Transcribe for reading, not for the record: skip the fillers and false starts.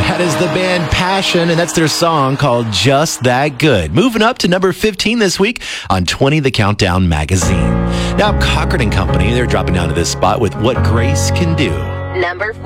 That is the band Passion, and that's their song called Just That Good. Moving up to number 15 this week on 20 The Countdown magazine. Now, Cochran & Company, they're dropping down to this spot with What Grace Can Do. Number